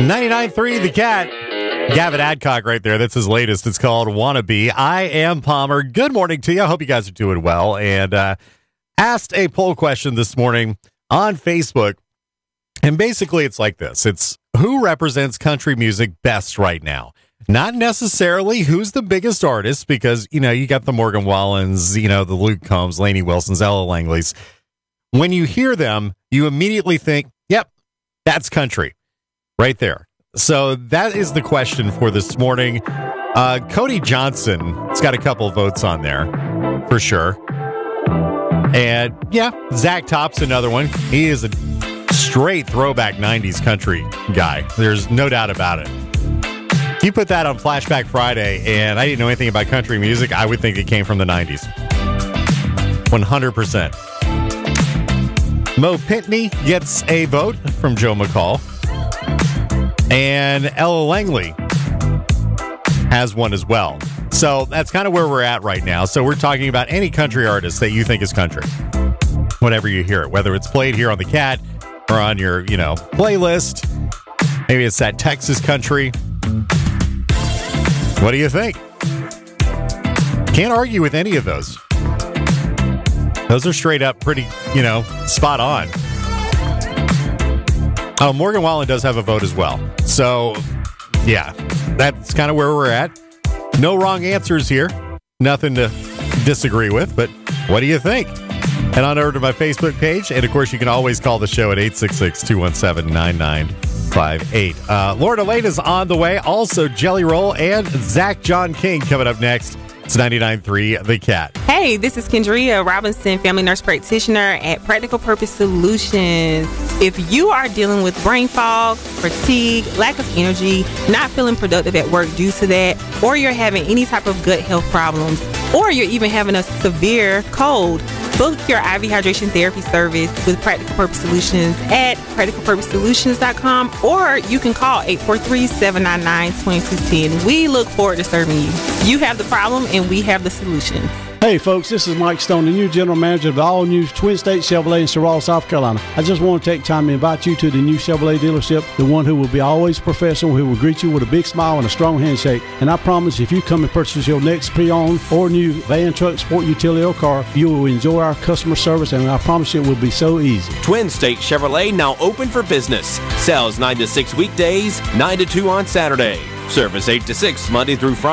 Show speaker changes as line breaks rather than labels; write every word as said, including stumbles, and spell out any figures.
ninety-nine point three The Cat. Gavin Adcock right there. That's his latest. It's called Wannabe. I am Palmer. Good morning to you. I hope you guys are doing well. And uh, asked a poll question this morning on Facebook. And basically it's like this. It's who represents country music best right now? Not necessarily who's the biggest artist, because, you know, you got the Morgan Wallens, you know, the Luke Combs, Lainey Wilsons, Ella Langleys. When you hear them, you immediately think, yep, that's country right there. So that is the question for this morning. Uh, Cody Johnson has got a couple of votes on there for sure. And yeah, Zach Top's another one. He is a straight throwback nineties country guy. There's no doubt about it. You put that on Flashback Friday and I didn't know anything about country music, I would think it came from the nineties. one hundred percent. Mo Pitney gets a vote from Joe McCall. And Ella Langley has one as well. So that's kind of where we're at right now. So we're talking about any country artist that you think is country. Whenever you hear it, whether it's played here on the Cat or on your, you know, playlist. Maybe it's that Texas country. What do you think? Can't argue with any of those. Those are straight up pretty, you know, spot on. Oh, Morgan Wallen does have a vote as well. So, yeah, that's kind of where we're at. No wrong answers here. Nothing to disagree with, but what do you think? Head on over to my Facebook page, and, of course, you can always call the show at eight six six, two one seven, nine nine five eight. Uh, Laura Lane is on the way. Also, Jelly Roll and Zach John King coming up next. It's ninety-nine point three The Cat.
Hey, this is Kendria Robinson, family nurse practitioner at Practical Purpose Solutions. If you are dealing with brain fog, fatigue, lack of energy, not feeling productive at work due to that, or you're having any type of gut health problems, or you're even having a severe cold, book your I V hydration therapy service with Practical Purpose Solutions at practical purpose solutions dot com, or you can call eight four three, seven nine nine, two two one zero. We look forward to serving you. You have the problem and we have the solutions.
Hey folks, this is Mike Stone, the new general manager of the all-new Twin State Chevrolet in Sorrel, South Carolina. I just want to take time to invite you to the new Chevrolet dealership, the one who will be always professional, who will greet you with a big smile and a strong handshake. And I promise if you come and purchase your next pre-owned or new van, truck, sport, utility, or car, you will enjoy our customer service, and I promise you it will be so easy.
Twin State Chevrolet now open for business. Sales nine to six weekdays, nine to two on Saturday. Service eight to six Monday through Friday.